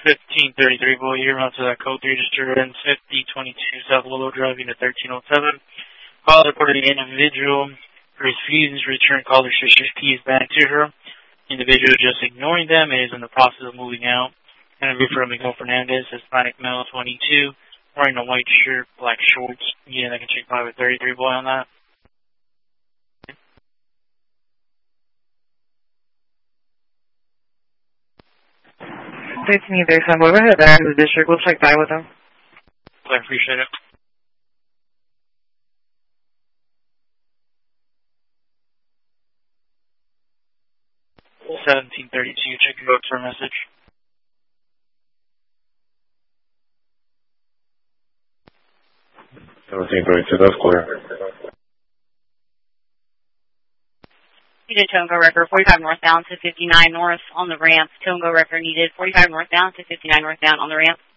1533 boy, you're on to that code 3 disturbance 5022 South Willow Drive, unit 1307. Call reported the individual refused to return caller sister's keys back to her. Individual just ignoring them and is in the process of moving out. Interview for Miguel Fernandez, Hispanic male, 22, wearing a white shirt, black shorts. Yeah, I can check 533 boy on that. 1337, we'll go ahead there to the district. We'll check back with them. I appreciate it. $1732, check your votes for a message. That's clear. Needed Togo record 45 northbound to 59 north on the ramp. Togo record needed 45 northbound to 59 northbound on the ramp.